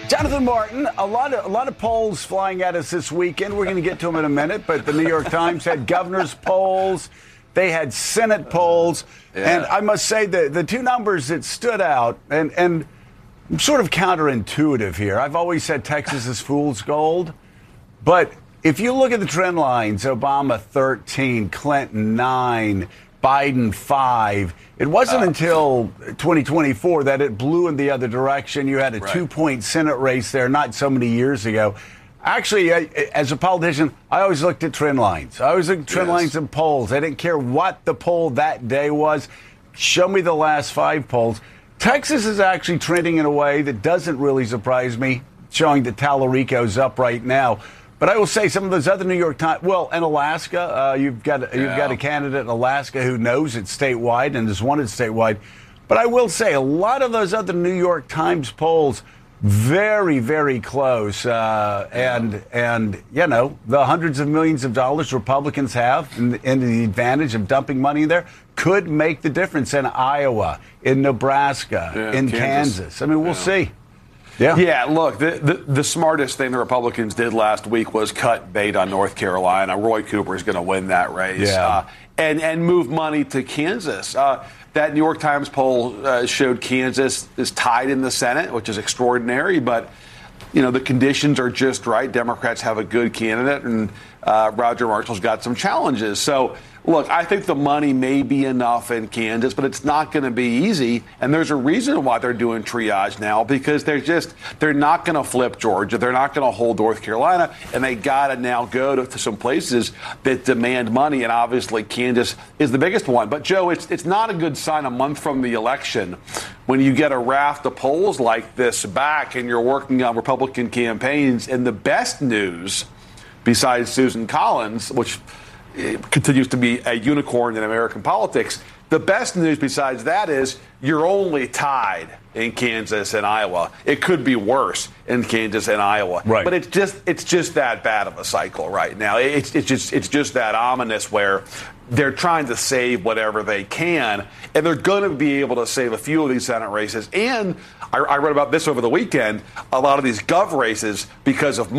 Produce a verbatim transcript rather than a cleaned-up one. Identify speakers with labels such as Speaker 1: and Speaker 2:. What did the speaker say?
Speaker 1: Jonathan Martin, a lot of a lot of polls flying at us this weekend. We're going to get to them in a minute, but the New York Times had governor's polls. They had Senate polls. Yeah. And I must say that the two numbers that stood out, and, and I'm sort of counterintuitive here. I've always said Texas is fool's gold. But if you look at the trend lines, Obama thirteen, Clinton nine, Biden five. It wasn't uh, until twenty twenty-four that it blew in the other direction. You had a right. two-point Senate race there not so many years ago. Actually, I, as a politician, I always looked at trend lines. I always looked at trend yes. lines and polls. I didn't care what the poll that day was. Show me the last five polls. Texas is actually trending in a way that doesn't really surprise me, showing that Tallarico's up right now. But I will say some of those other New York Times, well, in Alaska, uh, you've got yeah. you've got a candidate in Alaska who knows it's statewide and has won it statewide. But I will say a lot of those other New York Times polls, very, very close. Uh, and, and you know, the hundreds of millions of dollars Republicans have and, and the advantage of dumping money in there could make the difference in Iowa, in Nebraska, yeah, in Kansas. Kansas. I mean, we'll yeah. see. Yeah.
Speaker 2: Yeah, look, the, the the smartest thing the Republicans did last week was cut bait on North Carolina. Roy Cooper is going to win that race.
Speaker 1: Yeah.
Speaker 2: Uh, and, and move money to Kansas. Uh, that New York Times poll uh, showed Kansas is tied in the Senate, which is extraordinary. But, you know, the conditions are just right. Democrats have a good candidate, and uh, Roger Marshall's got some challenges. So, look, I think the money may be enough in Kansas, but it's not going to be easy. And there's a reason why they're doing triage now, because they're just they're not going to flip Georgia. They're not going to hold North Carolina. And they got to now go to, to some places that demand money. And obviously, Kansas is the biggest one. But, Joe, it's it's not a good sign a month from the election when you get a raft of polls like this back and you're working on Republican campaigns. And the best news, besides Susan Collins, which continues to be a unicorn in American politics. The best news besides that is you're only tied in Kansas and Iowa. It could be worse in Kansas and Iowa.
Speaker 1: Right.
Speaker 2: But it's just it's just that bad of a cycle right now. It's it's just it's just that ominous where they're trying to save whatever they can, and they're going to be able to save a few of these Senate races. And I, I read about this over the weekend, a lot of these gov races because of